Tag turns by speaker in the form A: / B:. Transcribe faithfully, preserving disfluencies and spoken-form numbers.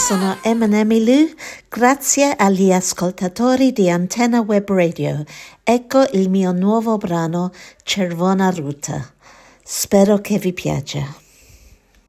A: sono Eminem Lu, grazie agli ascoltatori di Antenna Web Radio. Ecco il mio nuovo brano Cervona Ruta. Spero che vi piaccia.